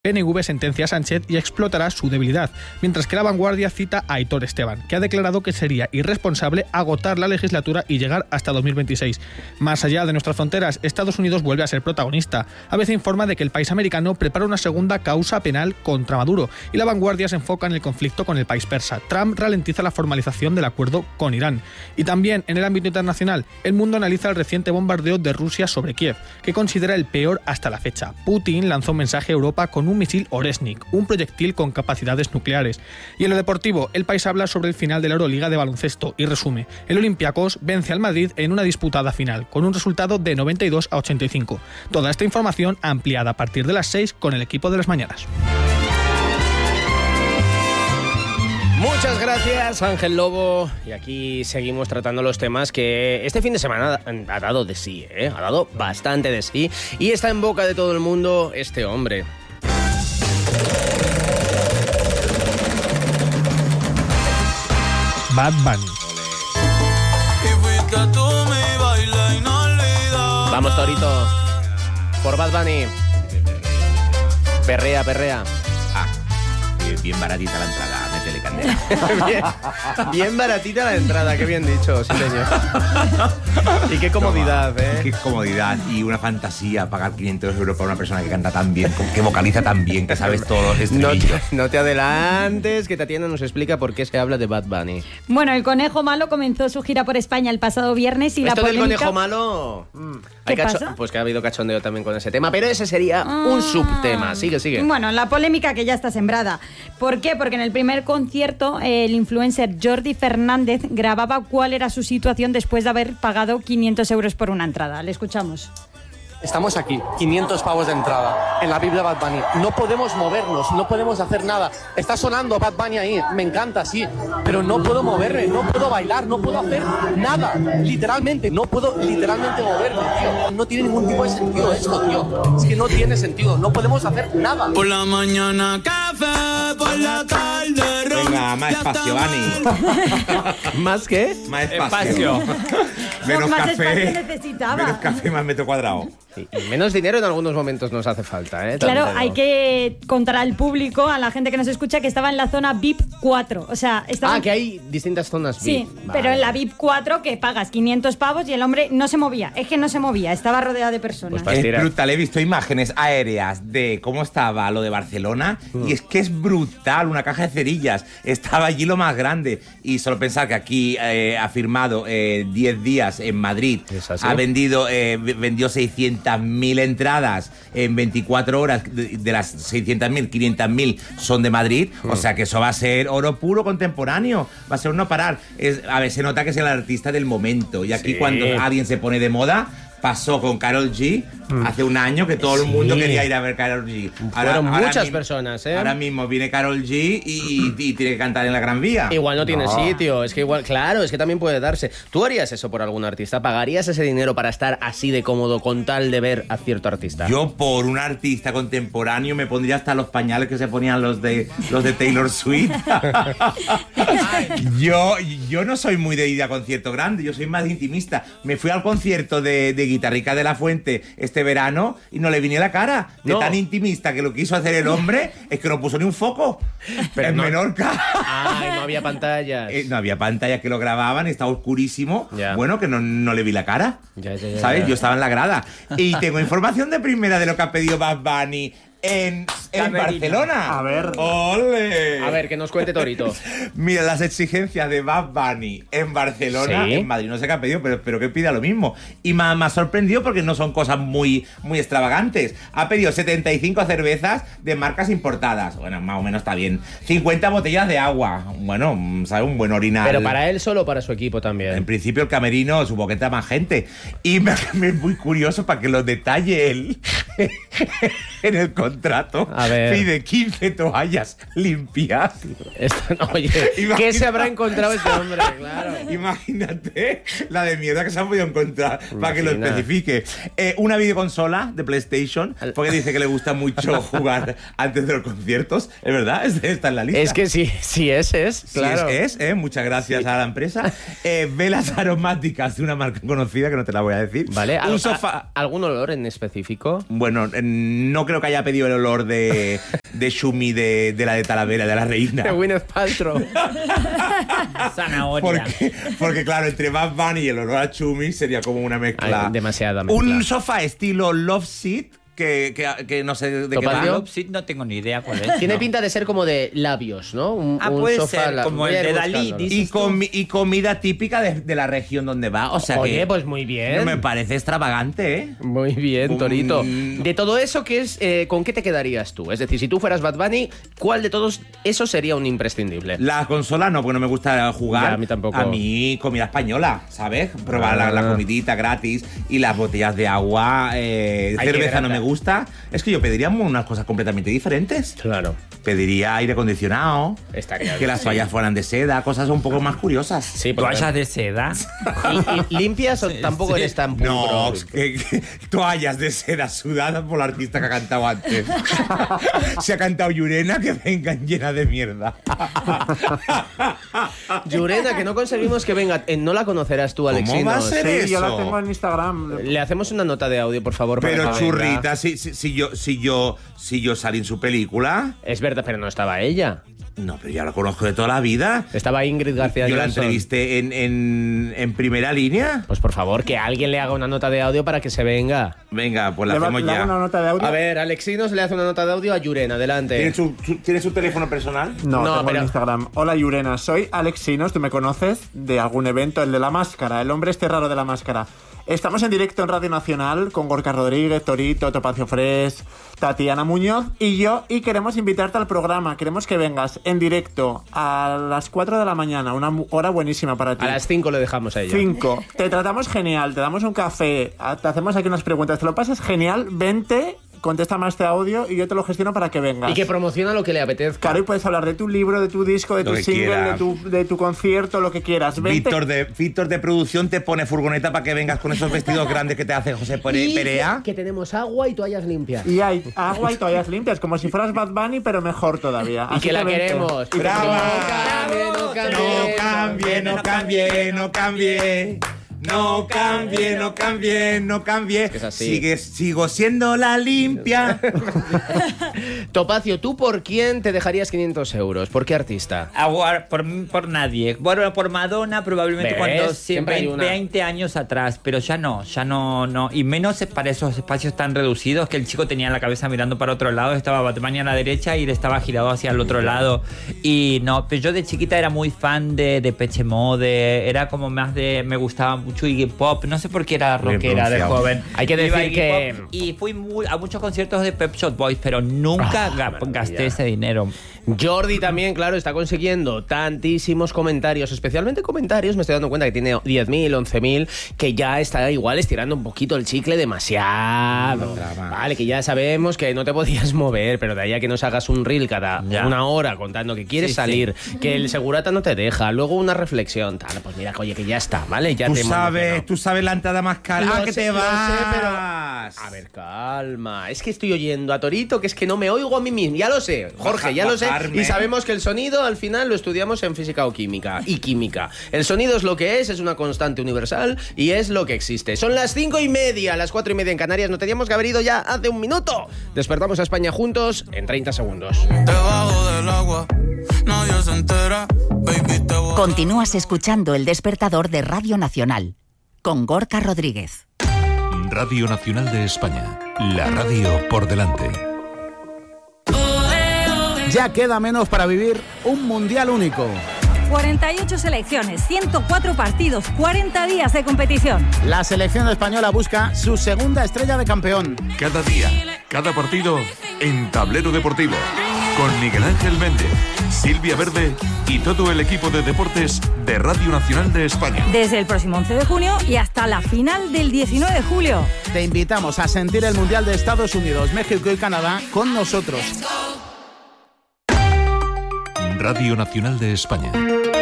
PNV sentencia a Sánchez y explotará su debilidad, mientras que La Vanguardia cita a Aitor Esteban, que ha declarado que sería irresponsable agotar la legislatura y llegar hasta 2026. Más allá de nuestras fronteras, Estados Unidos vuelve a ser protagonista. ABC informa de que el país americano prepara una segunda causa penal contra Maduro y La Vanguardia se enfoca en el conflicto con el país persa. Trump ralentiza la formalización del acuerdo con Irán. Y también en el ámbito internacional, El Mundo analiza el reciente bombardeo de Rusia sobre Kiev, que considera el peor hasta la fecha. Putin lanzó un mensaje a Europa con un misil Oresnik, un proyectil con capacidades nucleares. Y en lo deportivo, El País habla sobre el final de la Euroliga de baloncesto y resume: el Olympiacos vence al Madrid en una disputada final, con un resultado de 92-85. Toda esta información ampliada a partir de las 6 con el equipo de las mañanas. Muchas gracias, Ángel Lobo. Y aquí seguimos tratando los temas que este fin de semana ha dado de sí, ha dado bastante de sí. Y está en boca de todo el mundo este hombre. Bad Bunny. Vamos, Torito. Por Bad Bunny. Perrea, perrea. Bien baratita la entrada, métele candela. bien baratita la entrada, qué bien dicho, sí señor. Y qué comodidad, Qué comodidad y una fantasía pagar 500 euros para una persona que canta tan bien, que vocaliza tan bien, que sabes todos los estribillos. No te adelantes, que Tatiana nos explica por qué se habla de Bad Bunny. Bueno, el Conejo Malo comenzó su gira por España el pasado viernes y ¿Esto la del polémica... Conejo Malo? ¿Qué pasa? Pues que ha habido cachondeo también con ese tema, pero ese sería un subtema. Sigue. Bueno, la polémica que ya está sembrada. ¿Por qué? Porque en el primer concierto el influencer Jordi Fernández grababa cuál era su situación después de haber pagado 500 euros por una entrada. Le escuchamos. Estamos aquí, 500 pavos de entrada, en la VIP de Bad Bunny. No podemos movernos, no podemos hacer nada. Está sonando Bad Bunny ahí, me encanta, sí, pero no puedo moverme, no puedo bailar, no puedo hacer nada. Literalmente, no puedo literalmente moverme, tío. No tiene ningún tipo de sentido esto, tío. Es que no tiene sentido, no podemos hacer nada. Por la mañana café, por la tarde ron. Venga, más espacio, Bani. ¿Más qué? Más espacio. Menos más café. espacio necesitaba. Menos café, más metro cuadrado. Sí, y menos dinero en algunos momentos nos hace falta, Claro, hay que contar al público, a la gente que nos escucha, que estaba en la zona VIP 4. O sea, estaba... que hay distintas zonas Sí, VIP. pero en la VIP 4 que pagas 500 pavos y el hombre no se movía. Es que no se movía, estaba rodeado de personas. Pues Es brutal, he visto imágenes aéreas de cómo estaba lo de Barcelona y es que es brutal, una caja de cerillas. Estaba allí lo más grande y solo pensar que aquí ha firmado 10 días en Madrid, ha vendió 600.000 entradas en 24 horas, de las 600.000, 500.000 son de Madrid, o sea que eso va a ser oro puro contemporáneo, va a ser un no parar. A ver, se nota que es el artista del momento y aquí cuando alguien se pone de moda, pasó con Karol G hace un año que todo el mundo quería ir a ver Karol G. Fueron muchas personas, Ahora mismo viene Karol G y tiene que cantar en la Gran Vía. Igual no tiene sitio, es que igual, claro, es que también puede darse. ¿Tú harías eso por algún artista? ¿Pagarías ese dinero para estar así de cómodo con tal de ver a cierto artista? Yo por un artista contemporáneo me pondría hasta los pañales que se ponían los de Taylor Swift. yo no soy muy de ir a concierto grande, yo soy más intimista. Me fui al concierto de Guitarrica de la Fuente este verano y no le vine la cara. De tan intimista que lo quiso hacer el hombre es que no puso ni un foco. Pero en Menorca. Y no había pantallas. No había pantallas que lo grababan, estaba oscurísimo. Ya. Bueno, que no le vi la cara. Ya, ¿sabes? Yo estaba en la grada. Y tengo información de primera de lo que ha pedido Bad Bunny en Barcelona. A ver. ¡Ole! A ver, que nos cuente Torito. Mira, las exigencias de Bad Bunny en Barcelona, ¿Sí? en Madrid no sé qué ha pedido, pero espero que pida lo mismo. Y me ha sorprendido porque no son cosas muy extravagantes. Ha pedido 75 cervezas de marcas importadas. Bueno, más o menos está bien. 50 botellas de agua. Bueno, ¿sabes? Un buen orinal. ¿Pero para él solo o para su equipo también? En principio el camerino, su boqueta más gente. Y me es muy curioso para que lo detalle él en el contrato. A ver. Pide 15 toallas limpias. Oye, ¿qué se habrá encontrado este hombre? Claro. Imagínate la de mierda que se ha podido encontrar para que lo especifique. Una videoconsola de PlayStation, porque dice que le gusta mucho jugar antes de los conciertos. Es verdad, está en la lista. Es que sí es, claro. Sí es. Muchas gracias a la empresa. Velas aromáticas de una marca conocida que no te la voy a decir. Vale. Un sofá. ¿Algún olor en específico? Bueno, no creo que haya pedido el olor de de Shumi de la de Talavera, de la reina. De Gwyneth Paltrow. Zanahoria. Porque claro, entre Bad Bunny y el olor a Shumi sería como una mezcla. Demasiada mezcla. Un sofá estilo Love Seat que no sé de qué va. Love Seat no tengo ni idea cuál es. Tiene no. pinta de ser como de labios, ¿no? Un puede sofá ser, como el de Dalí. Y comida típica de la región donde va. O sea Oye, pues muy bien. No me parece extravagante, ¿eh? Muy bien, Torito. De todo eso, ¿con qué te quedarías tú? Es decir, si tú fueras Bad Bunny, ¿cuál de todos esos sería un imprescindible? La consola no, porque no me gusta jugar. Ya, a mí tampoco. A mí, comida española, ¿sabes? Probar la comidita gratis y las botellas de agua. Cerveza no me gusta. Es que yo pediría unas cosas completamente diferentes. Claro. Pediría aire acondicionado. Estaría que bien, las toallas fueran de seda, cosas un poco más curiosas. Sí, ¿Toallas de seda? ¿Y limpias o tampoco eres tan puro? No, que toallas de seda sudadas por la artista que ha cantado antes. Si ha cantado Llurena, que vengan llenas de mierda. Llurena, que no conseguimos que venga. No la conocerás tú, Alexinos. ¿Cómo va a ser eso? Yo la tengo en Instagram. Le hacemos una nota de audio, por favor. Pero para que venga. churrita, si yo salí en su película. Es verdad, pero no estaba ella. No, pero ya la conozco de toda la vida. Estaba Ingrid García Yo la Johnson. entrevisté en primera línea. Pues por favor, que alguien le haga una nota de audio para que se venga. Venga, pues la Le hacemos hago ya. una nota de audio. A ver, Alexinos le hace una nota de audio a Llurena, adelante. ¿Tiene su teléfono personal? No, No, tengo pero- en Instagram. Hola, Llurena. Soy Alexinos. ¿Tú me conoces de algún evento? El de la máscara. El hombre este raro de la máscara. Estamos en directo en Radio Nacional con Gorka Rodríguez, Torito, Topacio Fres, Tatiana Muñoz y yo, y queremos invitarte al programa. Queremos que vengas en directo a las 4 de la mañana, una hora buenísima para ti. A las 5 le dejamos a ella. 5. Te tratamos genial, te damos un café, te hacemos aquí unas preguntas, te lo pasas genial, vente, contéstame a este audio y yo te lo gestiono para que vengas. Y que promociona lo que le apetezca. Claro, y puedes hablar de tu libro, de tu disco, de Lo tu que single, quiera. de tu concierto, lo que quieras. Vente. Víctor de producción te pone furgoneta para que vengas con esos vestidos grandes que te hace José Y Perea. que tenemos agua y toallas limpias. Y hay agua y toallas limpias, como si fueras Bad Bunny, pero mejor todavía. Y Así que la vente. queremos. Y que ¡Brava! No cambie. No cambie. Es así. Sigo siendo la limpia. Topacio, ¿tú por quién te dejarías 500 euros? ¿Por qué artista? Por nadie. Bueno, por Madonna probablemente ¿Ves? cuando Siempre hay una. 20 años atrás, pero ya no. Y menos para esos espacios tan reducidos que el chico tenía la cabeza mirando para otro lado, estaba Bad Bunny a la derecha y él estaba girado hacia el otro lado. Y no, pero yo de chiquita era muy fan de Depeche Mode, era como más de... Me gustaba mucho Iggy Pop, no sé por qué era Bien rockera de pronunciado. joven. Hay que Iba decir a Iggy que- Pop y fui a muchos conciertos de Pet Shop Boys, pero nunca gasté ese dinero. Jordi también, claro, está consiguiendo tantísimos comentarios, especialmente comentarios, me estoy dando cuenta que tiene 10.000, 11.000, que ya está igual estirando un poquito el chicle demasiado. Vale, que ya sabemos que no te podías mover, pero de ahí a que nos hagas un reel cada Ya. una hora contando que quieres Sí, salir, que el segurata no te deja, luego una reflexión, tal, pues mira, oye, que ya está, ¿vale? Ya te hemos Tú sabes la entrada más cara. Lo ¡Ah, que sé, te lo sé, vas! A ver, calma. Es que estoy oyendo a Torito, que es que no me oigo a mí mismo. Ya lo sé, Jorge, ya lo sé. Bajarme. Y sabemos que el sonido al final lo estudiamos en física o química. Y química. El sonido es lo que es una constante universal y es lo que existe. Son las 5:30, las 4:30 en Canarias. No teníamos que haber ido ya hace un minuto. Despertamos a España juntos en 30 segundos. Debajo del agua, nadie se entera. Baby, te voy a... Continúas escuchando El Despertador de Radio Nacional con Gorka Rodríguez. Radio Nacional de España, la radio por delante. Ya queda menos para vivir un mundial único. 48 selecciones, 104 partidos, 40 días de competición. La selección española busca su segunda estrella de campeón. Cada día, cada partido en Tablero Deportivo. Con Miguel Ángel Méndez, Silvia Verde y todo el equipo de deportes de Radio Nacional de España. Desde el próximo 11 de junio y hasta la final del 19 de julio. Te invitamos a sentir el mundial de Estados Unidos, México y Canadá con nosotros. Radio Nacional de España.